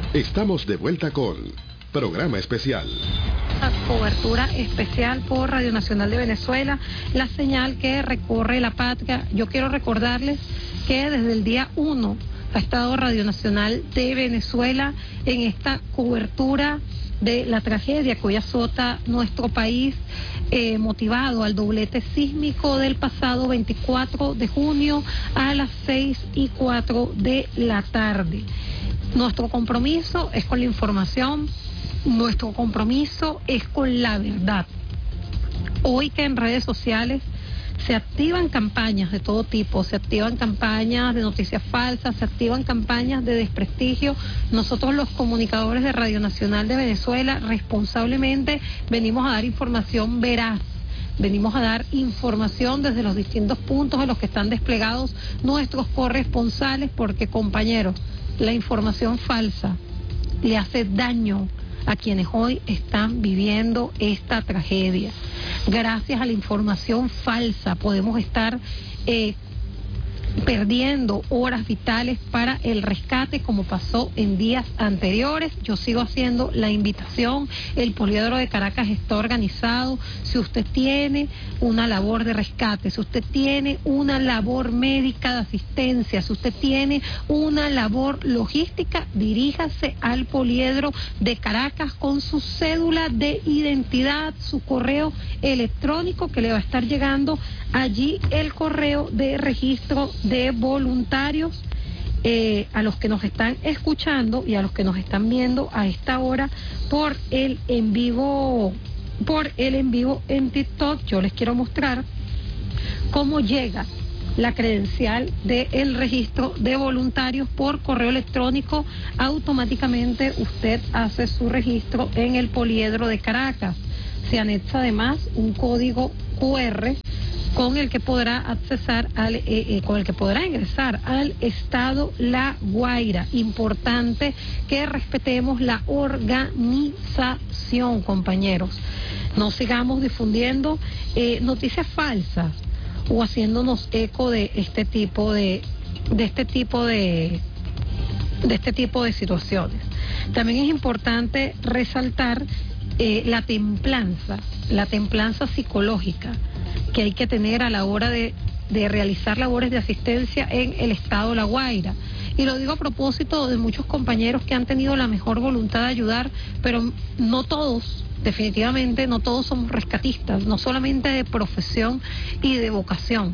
Estamos de vuelta con Programa Especial. Cobertura especial por Radio Nacional de Venezuela, la señal que recorre la patria. Yo quiero recordarles que desde el día 1 ha estado Radio Nacional de Venezuela en esta cobertura de la tragedia que hoy azota nuestro país, motivado al doblete sísmico del pasado 24 de junio a las 6:04 de la tarde. Nuestro compromiso es con la información, nuestro compromiso es con la verdad. Hoy que en redes sociales se activan campañas de todo tipo, se activan campañas de noticias falsas, se activan campañas de desprestigio. Nosotros los comunicadores de Radio Nacional de Venezuela responsablemente venimos a dar información veraz. Venimos a dar información desde los distintos puntos en los que están desplegados nuestros corresponsales, porque, compañeros, la información falsa le hace daño a quienes hoy están viviendo esta tragedia. Gracias a la información falsa podemos estar perdiendo horas vitales para el rescate, como pasó en días anteriores. Yo sigo haciendo la invitación. El Poliedro de Caracas está organizado. Si usted tiene una labor de rescate, si usted tiene una labor médica de asistencia, si usted tiene una labor logística, diríjase al Poliedro de Caracas con su cédula de identidad, su correo electrónico, que le va a estar llegando allí el correo de registro de voluntarios. A los que nos están escuchando y a los que nos están viendo a esta hora por el en vivo en TikTok, yo les quiero mostrar cómo llega la credencial del registro de voluntarios por correo electrónico. Automáticamente usted hace su registro en el Poliedro de Caracas. Se anexa además un código QR con el que podrá accesar con el que podrá ingresar al estado La Guaira. Importante que respetemos la organización, compañeros. No sigamos difundiendo noticias falsas o haciéndonos eco de este tipo de situaciones. También es importante resaltar la templanza psicológica que hay que tener a la hora de realizar labores de asistencia en el estado La Guaira. Y lo digo a propósito de muchos compañeros que han tenido la mejor voluntad de ayudar, pero no todos, definitivamente no todos somos rescatistas, no solamente de profesión y de vocación,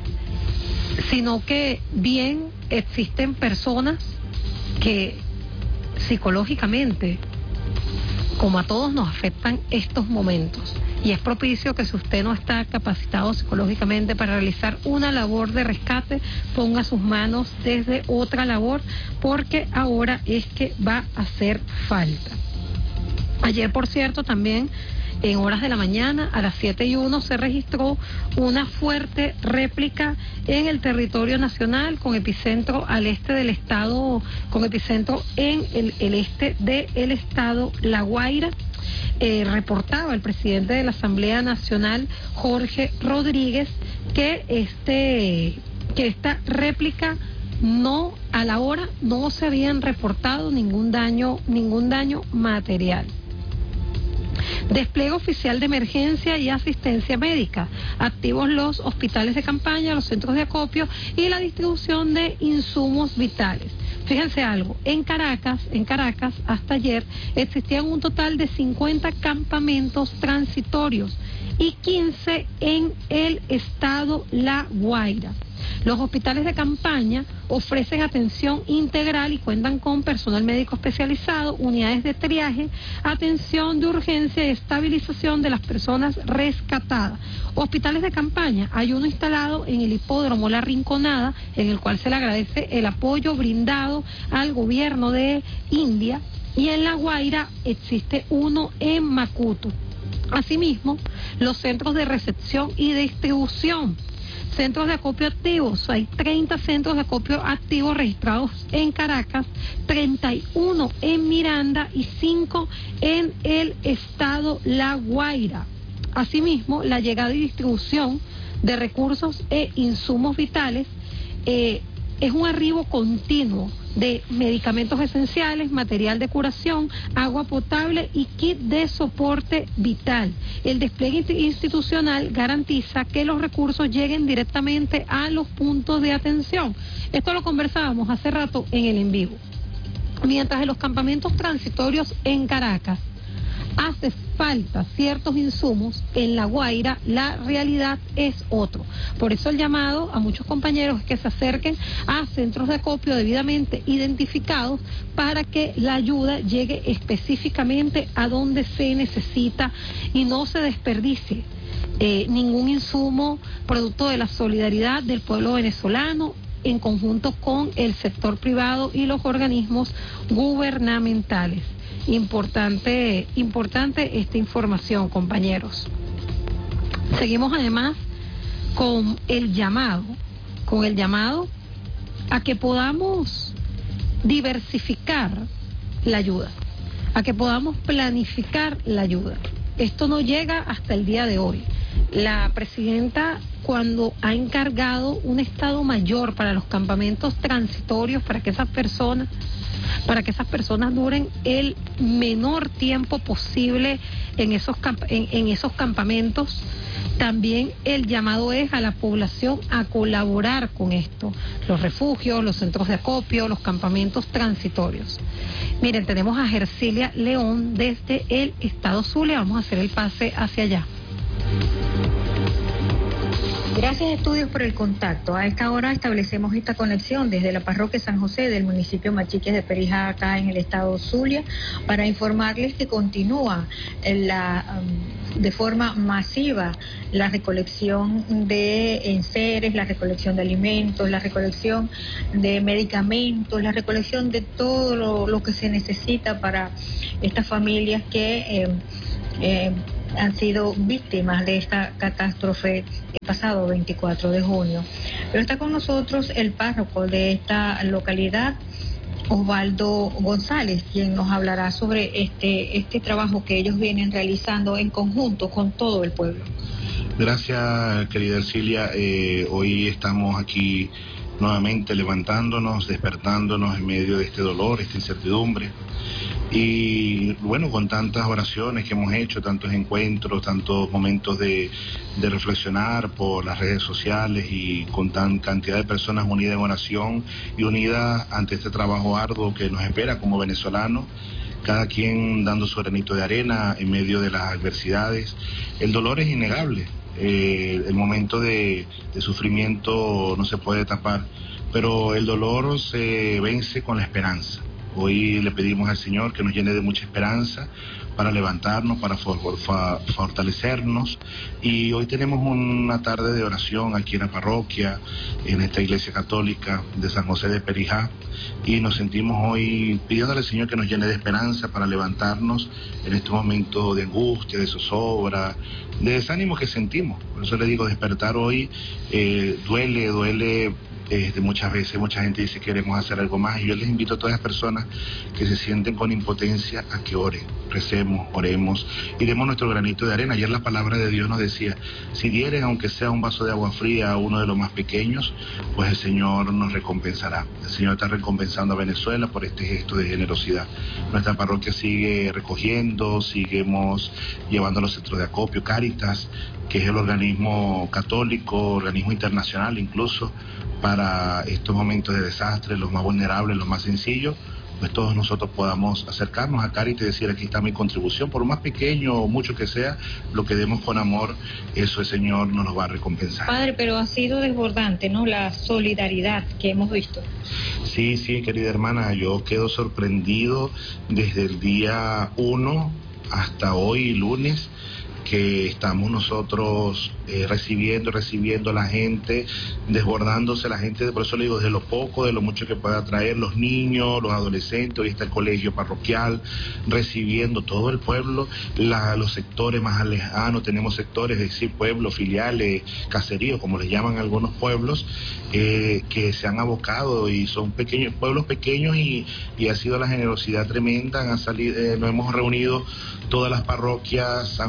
sino que bien existen personas que psicológicamente, como a todos, nos afectan estos momentos. Y es propicio que, si usted no está capacitado psicológicamente para realizar una labor de rescate, ponga sus manos desde otra labor, porque ahora es que va a hacer falta. Ayer, por cierto, también en horas de la mañana, a las 7:01, se registró una fuerte réplica en el territorio nacional, con epicentro al este del estado, con epicentro en el este del estado La Guaira. Reportaba el presidente de la Asamblea Nacional, Jorge Rodríguez, que esta réplica a la hora no se habían reportado ningún daño material. Despliegue oficial de emergencia y asistencia médica. Activos los hospitales de campaña, los centros de acopio y la distribución de insumos vitales. Fíjense algo, en Caracas, hasta ayer existían un total de 50 campamentos transitorios y 15 en el estado La Guaira. Los hospitales de campaña ofrecen atención integral y cuentan con personal médico especializado, unidades de triaje, atención de urgencia y estabilización de las personas rescatadas. Hospitales de campaña, hay uno instalado en el hipódromo La Rinconada, en el cual se le agradece el apoyo brindado al gobierno de India, y en La Guaira existe uno en Macuto. Asimismo, los centros de recepción y distribución. Centros de acopio activos, hay 30 centros de acopio activos registrados en Caracas, 31 en Miranda y 5 en el estado La Guaira. Asimismo, la llegada y distribución de recursos e insumos vitales es un arribo continuo de medicamentos esenciales, material de curación, agua potable y kit de soporte vital. El despliegue institucional garantiza que los recursos lleguen directamente a los puntos de atención. Esto lo conversábamos hace rato en el en vivo. Mientras en los campamentos transitorios en Caracas hace falta ciertos insumos, en La Guaira la realidad es otro. Por eso el llamado a muchos compañeros es que se acerquen a centros de acopio debidamente identificados para que la ayuda llegue específicamente a donde se necesita y no se desperdicie ningún insumo producto de la solidaridad del pueblo venezolano en conjunto con el sector privado y los organismos gubernamentales. Importante esta información, compañeros. Seguimos además con el llamado a que podamos diversificar la ayuda, a que podamos planificar la ayuda. Esto no llega hasta el día de hoy. La presidenta, cuando ha encargado un estado mayor para los campamentos transitorios, para que esas personas duren el menor tiempo posible en esos campamentos, también el llamado es a la población a colaborar con esto, los refugios, los centros de acopio, los campamentos transitorios. Miren, tenemos a Gercilia León desde el estado Zulia, vamos a hacer el pase hacia allá. Gracias, Estudios, por el contacto. A esta hora establecemos esta conexión desde la parroquia San José del municipio Machiques de Perijá, acá en el estado Zulia, para informarles que continúa de forma masiva la recolección de enseres, la recolección de alimentos, la recolección de medicamentos, la recolección de todo lo que se necesita para estas familias que han sido víctimas de esta catástrofe el pasado 24 de junio. Pero está con nosotros el párroco de esta localidad, Osvaldo González, quien nos hablará sobre este trabajo que ellos vienen realizando en conjunto con todo el pueblo. Gracias, querida Ercilia. Hoy estamos aquí nuevamente levantándonos, despertándonos en medio de este dolor, esta incertidumbre. Y bueno, con tantas oraciones que hemos hecho, tantos encuentros, tantos momentos de reflexionar por las redes sociales y con tan cantidad de personas unidas en oración y unidas ante este trabajo arduo que nos espera como venezolanos, cada quien dando su granito de arena en medio de las adversidades. El dolor es innegable, el momento de sufrimiento no se puede tapar, pero el dolor se vence con la esperanza. Hoy le pedimos al Señor que nos llene de mucha esperanza para levantarnos, para fortalecernos, y hoy tenemos una tarde de oración aquí en la parroquia, en esta iglesia católica de San José de Perijá, y nos sentimos hoy pidiéndole al Señor que nos llene de esperanza para levantarnos en este momento de angustia, de zozobra, de desánimo que sentimos. Por eso le digo, despertar hoy duele. Muchas veces mucha gente dice que queremos hacer algo más, y yo les invito a todas las personas que se sienten con impotencia a que oren, recemos, oremos y demos nuestro granito de arena. Ayer la palabra de Dios nos decía, si dieren aunque sea un vaso de agua fría a uno de los más pequeños, pues el Señor nos recompensará. El Señor está recompensando a Venezuela por este gesto de generosidad. Nuestra parroquia sigue recogiendo, seguimos llevando a los centros de acopio, Cáritas, que es el organismo católico, organismo internacional incluso, para estos momentos de desastre, los más vulnerables, los más sencillos, pues todos nosotros podamos acercarnos a Cáritas y decir, aquí está mi contribución, por más pequeño o mucho que sea, lo que demos con amor, eso el Señor nos lo va a recompensar. Padre, pero ha sido desbordante, ¿no?, la solidaridad que hemos visto. Sí, querida hermana, yo quedo sorprendido desde el día 1 hasta hoy, lunes, que estamos nosotros recibiendo la gente, desbordándose la gente, por eso le digo, de lo poco, de lo mucho que pueda traer, los niños, los adolescentes, hoy está el colegio parroquial, recibiendo todo el pueblo, los sectores más lejanos, tenemos sectores, es decir, pueblos, filiales, caseríos, como les llaman algunos pueblos, que se han abocado y son pequeños, pueblos pequeños, y ha sido la generosidad tremenda. Nos hemos reunido todas las parroquias, San José,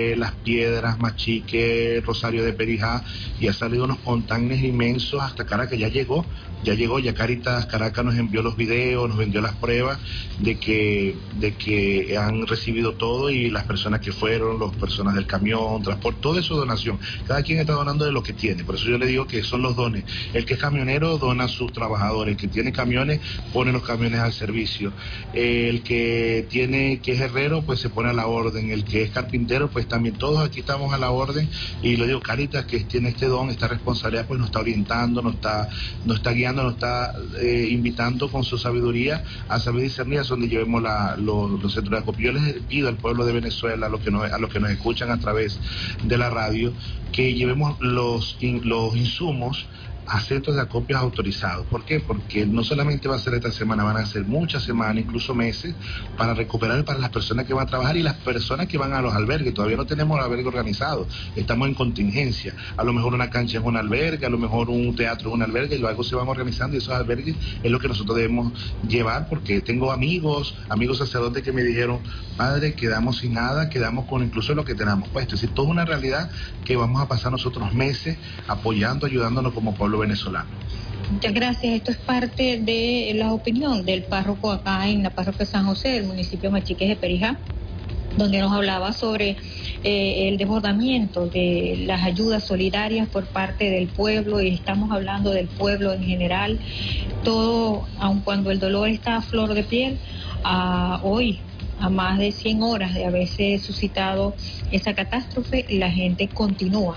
Las Piedras, Machique, Rosario de Perijá, y ha salido unos containers inmensos hasta Caracas. Ya llegó, ya Caritas Caracas nos envió los videos, nos envió las pruebas de que han recibido todo, y las personas que fueron, las personas del camión, transporte, todo eso donación. Cada quien está donando de lo que tiene, por eso yo le digo que son los dones. El que es camionero dona a sus trabajadores, el que tiene camiones pone los camiones al servicio, el que es herrero pues se pone a la orden, el que es carpintero pues también, todos aquí estamos a la orden. Y lo digo, Caritas, que tiene este don, esta responsabilidad, pues nos está orientando, nos está guiando, nos está invitando con su sabiduría a saber discernir hacia donde llevemos los centros de acopio. Yo les pido al pueblo de Venezuela, a los que nos escuchan a través de la radio, que llevemos los insumos a centros de acopios autorizados. ¿Por qué? Porque no solamente va a ser esta semana, van a ser muchas semanas, incluso meses, para recuperar para las personas que van a trabajar y las personas que van a los albergues. Todavía no tenemos albergue organizado, estamos en contingencia. A lo mejor una cancha es un albergue, a lo mejor un teatro es un albergue, y luego se van organizando, y esos albergues es lo que nosotros debemos llevar, porque tengo amigos sacerdotes que me dijeron, padre, quedamos sin nada, quedamos con incluso lo que tenemos puesto. Es decir, toda una realidad que vamos a pasar nosotros meses apoyando, ayudándonos como pueblo venezolano. Muchas gracias. Esto es parte de la opinión del párroco acá en la parroquia San José del municipio Machiques de Perijá, donde nos hablaba sobre el desbordamiento de las ayudas solidarias por parte del pueblo, y estamos hablando del pueblo en general. Todo, aun cuando el dolor está a flor de piel, hoy, a más de 100 horas de haberse suscitado esa catástrofe, la gente continúa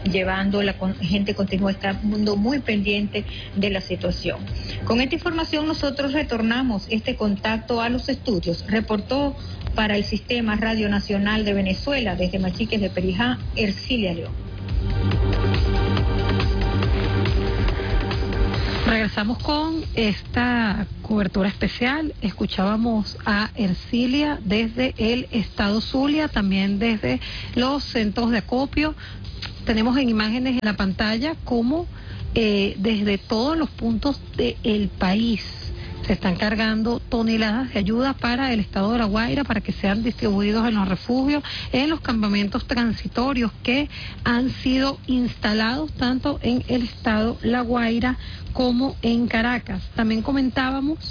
estando muy pendiente de la situación. Con esta información nosotros retornamos este contacto a los estudios. Reportó para el Sistema Radio Nacional de Venezuela desde Machiques de Perijá, Ercilia León. Regresamos con esta cobertura especial. Escuchábamos a Ercilia desde el estado Zulia, también desde los centros de acopio. Tenemos en imágenes en la pantalla cómo desde todos los puntos del país se están cargando toneladas de ayuda para el estado de La Guaira, para que sean distribuidos en los refugios, en los campamentos transitorios que han sido instalados tanto en el estado La Guaira como en Caracas. También comentábamos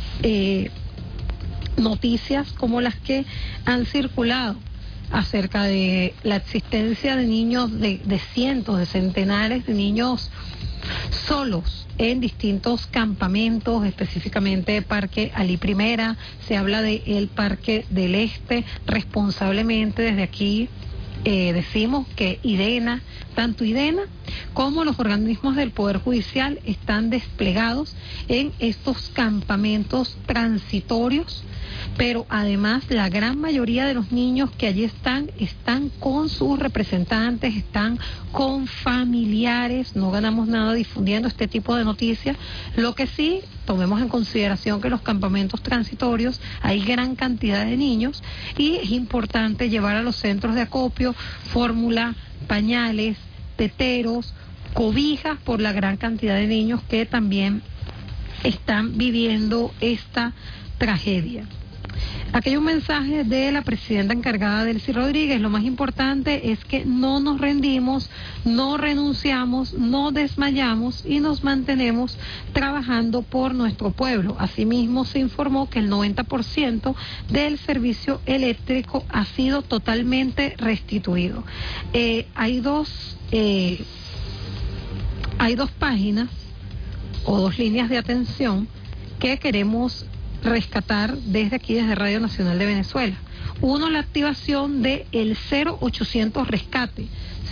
noticias como las que han circulado acerca de la existencia de niños, de cientos, de centenares de niños solos en distintos campamentos, específicamente Parque Alí Primera. Se habla de el Parque del Este. Responsablemente desde aquí decimos que tanto IDENA como los organismos del Poder Judicial están desplegados en estos campamentos transitorios, pero además la gran mayoría de los niños que allí están con sus representantes, están con familiares. No ganamos nada difundiendo este tipo de noticias. Lo que sí, tomemos en consideración que en los campamentos transitorios hay gran cantidad de niños, y es importante llevar a los centros de acopio fórmula, pañales, teteros, cobijas, por la gran cantidad de niños que también están viviendo esta tragedia. Aquí hay un mensaje de la presidenta encargada, Delcy Rodríguez. Lo más importante es que no nos rendimos, no renunciamos, no desmayamos y nos mantenemos trabajando por nuestro pueblo. Asimismo, se informó que el 90% del servicio eléctrico ha sido totalmente restituido. Hay dos páginas o dos líneas de atención que queremos rescatar desde aquí, desde Radio Nacional de Venezuela. Uno, la activación de el 0800 rescate,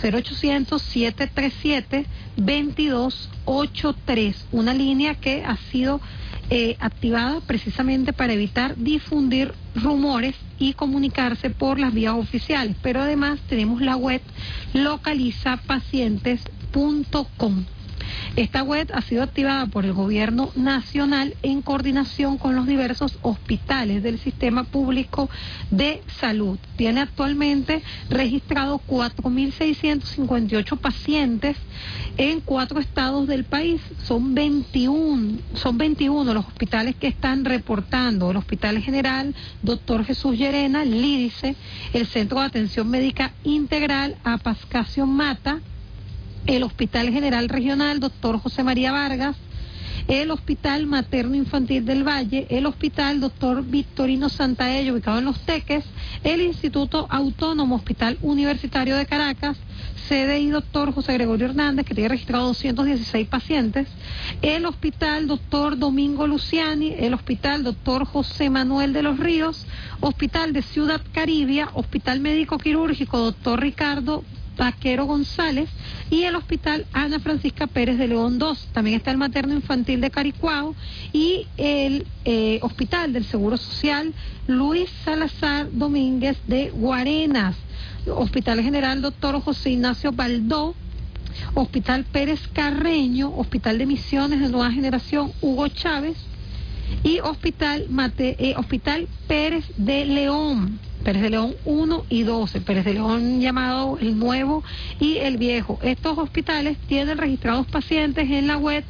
0800-737-2283, una línea que ha sido activada precisamente para evitar difundir rumores y comunicarse por las vías oficiales. Pero además tenemos la web localizapacientes.com. Esta web ha sido activada por el Gobierno Nacional en coordinación con los diversos hospitales del Sistema Público de Salud. Tiene actualmente registrados 4.658 pacientes en 4 estados del país. Son 21 los hospitales que están reportando. El Hospital General Dr. Jesús Llerena, Lídice, el Centro de Atención Médica Integral Apascacio Mata, el Hospital General Regional Dr. José María Vargas, el Hospital Materno Infantil del Valle, el Hospital Dr. Victorino Santaella, ubicado en Los Teques, el Instituto Autónomo Hospital Universitario de Caracas, CDI Dr. José Gregorio Hernández, que tiene registrado 216 pacientes, el Hospital Dr. Domingo Luciani, el Hospital Dr. José Manuel de los Ríos, Hospital de Ciudad Caribia, Hospital Médico Quirúrgico Dr. Ricardo Vaquero González y el Hospital Ana Francisca Pérez de León II. También está el Materno Infantil de Caricuao y el Hospital del Seguro Social Luis Salazar Domínguez de Guarenas, Hospital General Dr. José Ignacio Baldó, Hospital Pérez Carreño, Hospital de Misiones de Nueva Generación Hugo Chávez y Hospital Pérez de León 1 y 12, Pérez de León llamado el Nuevo y el Viejo. Estos hospitales tienen registrados pacientes en la web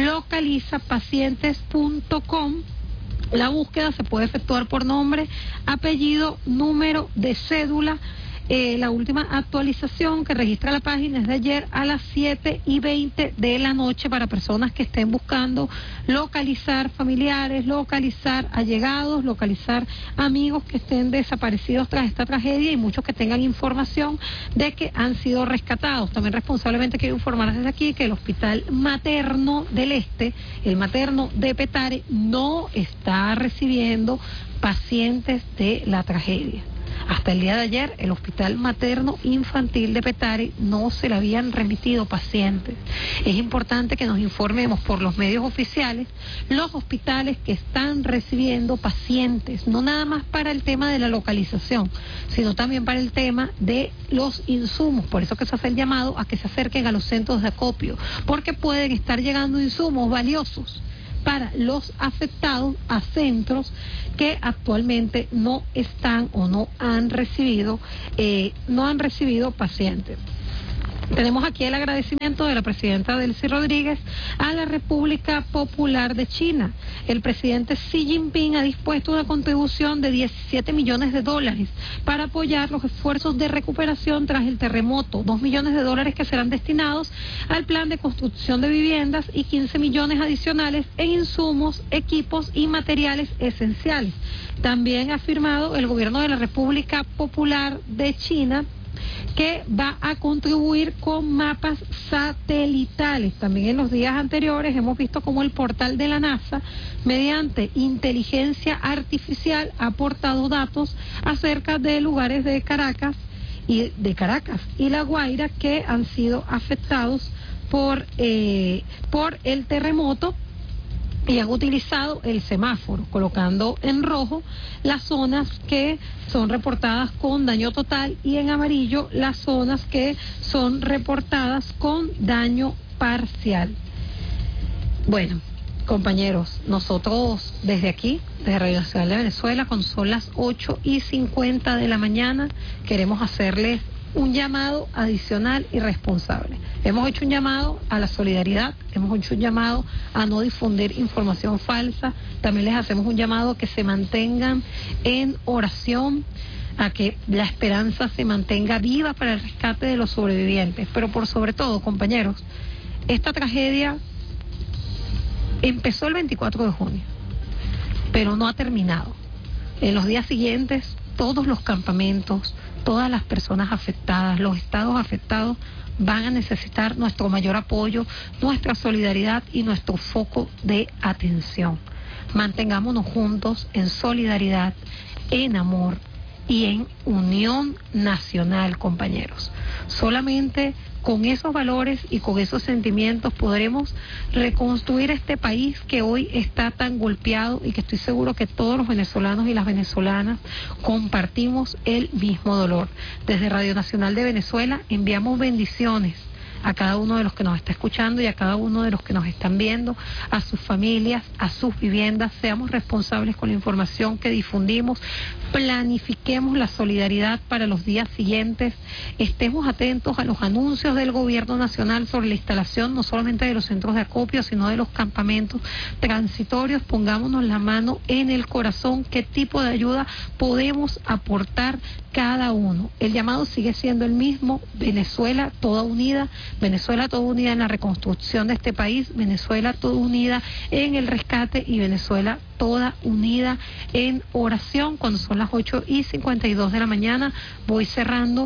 localizapacientes.com. La búsqueda se puede efectuar por nombre, apellido, número de cédula. La última actualización que registra la página es de ayer a las 7:20 de la noche para personas que estén buscando localizar familiares, localizar allegados, localizar amigos que estén desaparecidos tras esta tragedia y muchos que tengan información de que han sido rescatados. También responsablemente quiero informarles desde aquí que el Hospital Materno del Este, el materno de Petare, no está recibiendo pacientes de la tragedia. Hasta el día de ayer, el Hospital Materno Infantil de Petare no se le habían remitido pacientes. Es importante que nos informemos por los medios oficiales los hospitales que están recibiendo pacientes, no nada más para el tema de la localización, sino también para el tema de los insumos. Por eso que se hace el llamado a que se acerquen a los centros de acopio, porque pueden estar llegando insumos valiosos para los afectados a centros que actualmente no están o no han recibido pacientes. Tenemos aquí el agradecimiento de la presidenta Delcy Rodríguez a la República Popular de China. El presidente Xi Jinping ha dispuesto una contribución de $17 millones para apoyar los esfuerzos de recuperación tras el terremoto, $2 millones que serán destinados al plan de construcción de viviendas y 15 millones adicionales en insumos, equipos y materiales esenciales. También ha afirmado el gobierno de la República Popular de China que va a contribuir con mapas satelitales. También en los días anteriores hemos visto cómo el portal de la NASA, mediante inteligencia artificial, ha aportado datos acerca de lugares de Caracas y La Guaira que han sido afectados por el terremoto, y han utilizado el semáforo, colocando en rojo las zonas que son reportadas con daño total y en amarillo las zonas que son reportadas con daño parcial. Bueno, compañeros, nosotros desde aquí, desde Radio Nacional de Venezuela, cuando son las 8:50 de la mañana, queremos hacerles un llamado adicional y responsable. Hemos hecho un llamado a la solidaridad, hemos hecho un llamado a no difundir información falsa, también les hacemos un llamado a que se mantengan en oración, a que la esperanza se mantenga viva para el rescate de los sobrevivientes. Pero por sobre todo, compañeros, esta tragedia empezó el 24 de junio, pero no ha terminado. En los días siguientes, todos los campamentos, todas las personas afectadas, los estados afectados van a necesitar nuestro mayor apoyo, nuestra solidaridad y nuestro foco de atención. Mantengámonos juntos en solidaridad, en amor y en unión nacional, compañeros. Solamente con esos valores y con esos sentimientos podremos reconstruir este país que hoy está tan golpeado y que estoy seguro que todos los venezolanos y las venezolanas compartimos el mismo dolor. Desde Radio Nacional de Venezuela enviamos bendiciones a cada uno de los que nos está escuchando y a cada uno de los que nos están viendo, a sus familias, a sus viviendas. Seamos responsables con la información que difundimos, planifiquemos la solidaridad para los días siguientes, estemos atentos a los anuncios del gobierno nacional sobre la instalación no solamente de los centros de acopio, sino de los campamentos transitorios. Pongámonos la mano en el corazón, qué tipo de ayuda podemos aportar cada uno. El llamado sigue siendo el mismo: Venezuela toda unida en la reconstrucción de este país, Venezuela toda unida en el rescate y Venezuela toda unida en oración. Cuando son las 8:52 de la mañana, voy cerrando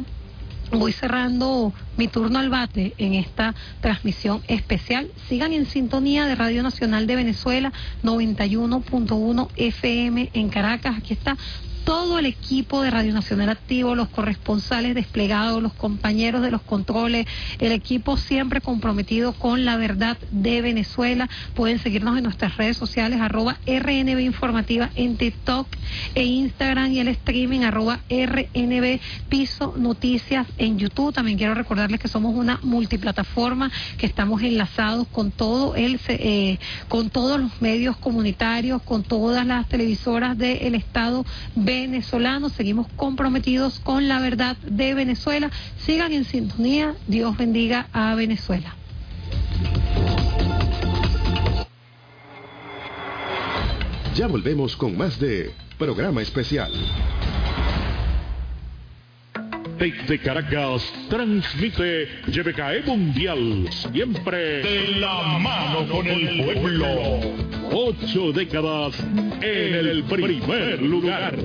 mi turno al bate en esta transmisión especial. Sigan en sintonía de Radio Nacional de Venezuela, 91.1 FM en Caracas. Aquí está todo el equipo de Radio Nacional activo, los corresponsales desplegados, los compañeros de los controles, el equipo siempre comprometido con la verdad de Venezuela. Pueden seguirnos en nuestras redes sociales, @RNB Informativa en TikTok e Instagram, y el streaming @RNB Piso Noticias en YouTube. También quiero recordarles que somos una multiplataforma, que estamos enlazados con con todos los medios comunitarios, con todas las televisoras del Estado venezolano. Seguimos comprometidos con la verdad de Venezuela. Sigan en sintonía. Dios bendiga a Venezuela. Ya volvemos con más de Programa Especial. Desde Caracas transmite YBKE Mundial, siempre de la mano con el pueblo. 8 décadas en el primer lugar.